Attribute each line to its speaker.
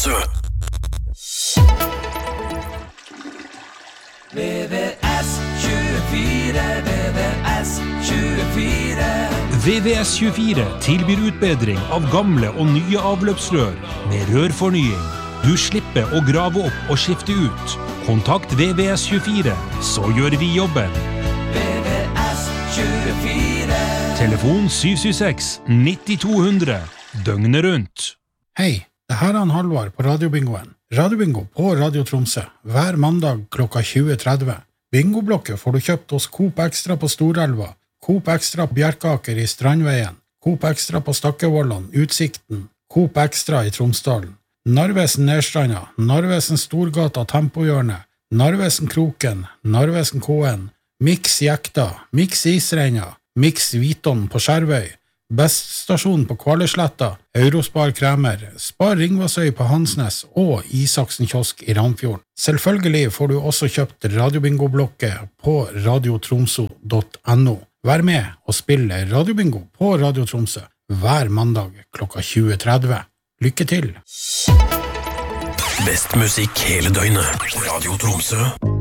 Speaker 1: Tromsø.
Speaker 2: VVS24, VVS24.
Speaker 3: VVS24 tilbyr utbedring av gamle og nye avløpsrør med rørfornying. Du slipper å grave opp og skifte ut. Kontakt VVS24, så gjør vi jobben.
Speaker 2: VVS24.
Speaker 3: Telefon 776-9200, døgnet rundt.
Speaker 4: Hei, det her er Halvard på Radiobingoen. Radiobingo på Radio Tromsø, hver mandag klokka 20.30. Bingoblokket får du kjøpt hos Coop Extra på Storelva, Coop Extra på Bjerkaker i Strandveien, Coop Extra på Stakkevollan, Utsikten, Coop Extra i Tromsdalen, Narvesen Nedstranda, Narvesen Storgata Tempohjørne, Narvesen Kroken, Narvesen Kåen, Mix Jekta, Mix Isreina, Mix Viton på Skjervøy, Best stasjon på Kvaløysletta, Eurospar Kremer, Spar Ringvassøy på Hansnes og Isaksen kiosk i Ramfjorden. Selvfølgelig får du også kjøpt Radiobingo-blokket på radiotromso.no. Vær med og spille Radiobingo på Radio Tromsø hver mandag klokka 20.30. Lykke til!
Speaker 1: Best musikk hele døgnet. Radio Tromsø.